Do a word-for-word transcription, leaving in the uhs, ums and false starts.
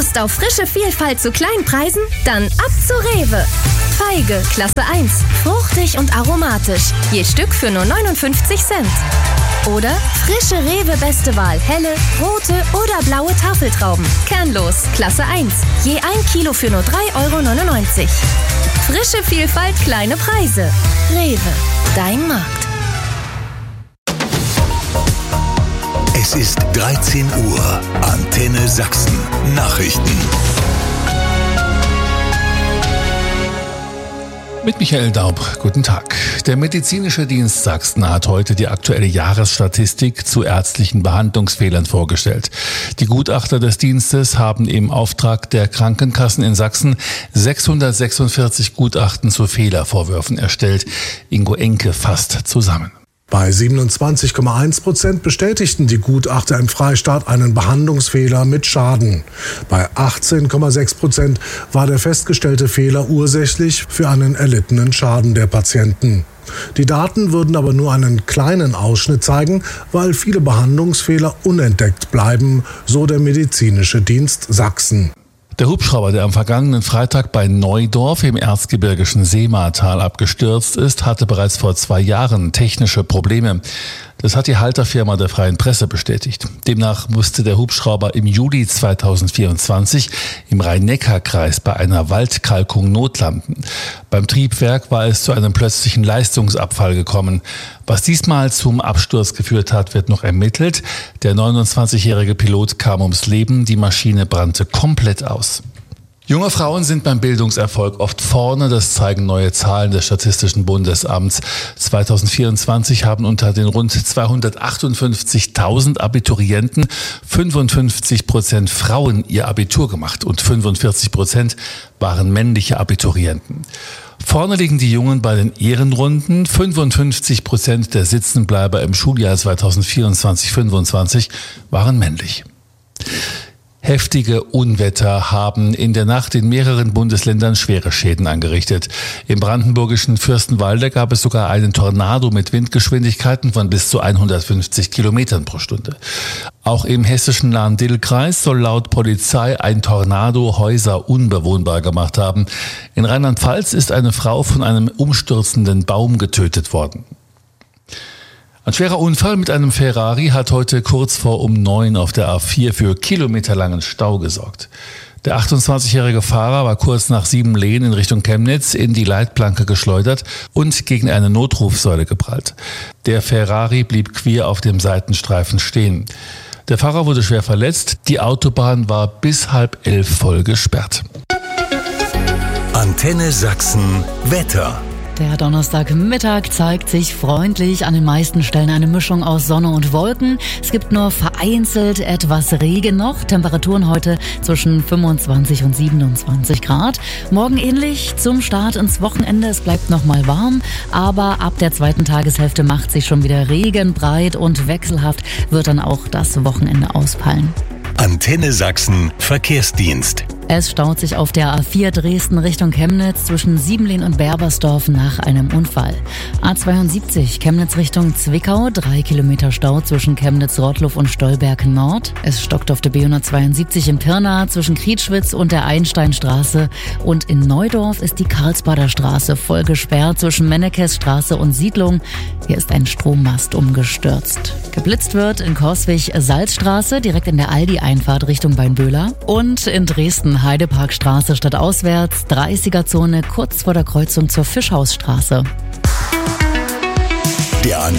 Lust auf frische Vielfalt zu kleinen Preisen? Dann ab zu Rewe. Feige, Klasse eins. Fruchtig und aromatisch. Je Stück für nur neunundfünfzig Cent. Oder frische Rewe Beste Wahl. Helle, rote oder blaue Tafeltrauben. Kernlos, Klasse eins. Je ein Kilo für nur drei Euro neunundneunzig. Frische Vielfalt, kleine Preise. Rewe, dein Markt. Es ist dreizehn Uhr. Antenne Sachsen. Nachrichten. Mit Michael Daub, guten Tag. Der Medizinische Dienst Sachsen hat heute die aktuelle Jahresstatistik zu ärztlichen Behandlungsfehlern vorgestellt. Die Gutachter des Dienstes haben im Auftrag der Krankenkassen in Sachsen sechshundertsechsundvierzig Gutachten zu Fehlervorwürfen erstellt. Ingo Enke fasst zusammen. Bei siebenundzwanzig Komma eins Prozent bestätigten die Gutachter im Freistaat einen Behandlungsfehler mit Schaden. Bei achtzehn Komma sechs Prozent war der festgestellte Fehler ursächlich für einen erlittenen Schaden der Patienten. Die Daten würden aber nur einen kleinen Ausschnitt zeigen, weil viele Behandlungsfehler unentdeckt bleiben, so der Medizinische Dienst Sachsen. Der Hubschrauber, der am vergangenen Freitag bei Neudorf im erzgebirgischen Seematal abgestürzt ist, hatte bereits vor zwei Jahren technische Probleme. Das hat die Halterfirma der Freien Presse bestätigt. Demnach musste der Hubschrauber im Juli zweitausendvierundzwanzig im Rhein-Neckar-Kreis bei einer Waldkalkung notlanden. Beim Triebwerk war es zu einem plötzlichen Leistungsabfall gekommen. Was diesmal zum Absturz geführt hat, wird noch ermittelt. Der neunundzwanzigjährige Pilot kam ums Leben, die Maschine brannte komplett aus. Junge Frauen sind beim Bildungserfolg oft vorne, das zeigen neue Zahlen des Statistischen Bundesamts. zweitausendvierundzwanzig haben unter den rund zweihundertachtundfünfzigtausend Abiturienten fünfundfünfzig Prozent Frauen ihr Abitur gemacht und fünfundvierzig Prozent waren männliche Abiturienten. Vorne liegen die Jungen bei den Ehrenrunden. fünfundfünfzig Prozent der Sitzenbleiber im Schuljahr zweitausendvierundzwanzig fünfundzwanzig waren männlich. Heftige Unwetter haben in der Nacht in mehreren Bundesländern schwere Schäden angerichtet. Im brandenburgischen Fürstenwalde gab es sogar einen Tornado mit Windgeschwindigkeiten von bis zu hundertfünfzig Kilometern pro Stunde. Auch im hessischen Lahn-Dill-Kreis soll laut Polizei ein Tornado Häuser unbewohnbar gemacht haben. In Rheinland-Pfalz ist eine Frau von einem umstürzenden Baum getötet worden. Ein schwerer Unfall mit einem Ferrari hat heute kurz vor um neun auf der A vier für kilometerlangen Stau gesorgt. Der achtundzwanzigjährige Fahrer war kurz nach Siebenlehn in Richtung Chemnitz in die Leitplanke geschleudert und gegen eine Notrufsäule geprallt. Der Ferrari blieb quer auf dem Seitenstreifen stehen. Der Fahrer wurde schwer verletzt. Die Autobahn war bis halb elf voll gesperrt. Antenne Sachsen Wetter. Der Donnerstagmittag zeigt sich freundlich, an den meisten Stellen eine Mischung aus Sonne und Wolken. Es gibt nur vereinzelt etwas Regen noch. Temperaturen heute zwischen fünfundzwanzig und siebenundzwanzig Grad. Morgen ähnlich zum Start ins Wochenende. Es bleibt noch mal warm, aber ab der zweiten Tageshälfte macht sich schon wieder Regen breit und wechselhaft wird dann auch das Wochenende ausfallen. Antenne Sachsen Verkehrsdienst. Es staut sich auf der A vier Dresden Richtung Chemnitz zwischen Siebenlehn und Berbersdorf nach einem Unfall. A zweiundsiebzig Chemnitz Richtung Zwickau, drei Kilometer Stau zwischen Chemnitz-Rottluff und Stolberg Nord. Es stockt auf der B hundertzweiundsiebzig in Pirna zwischen Krietschwitz und der Einsteinstraße. Und in Neudorf ist die Karlsbader Straße voll gesperrt zwischen Mennekesstraße und Siedlung. Hier ist ein Strommast umgestürzt. Geblitzt wird in Coswig Salzstraße, direkt in der Aldi-Einfahrt Richtung Weinböhler. Und in Dresden Heideparkstraße stadtauswärts, dreißiger Zone kurz vor der Kreuzung zur Fischhausstraße. Der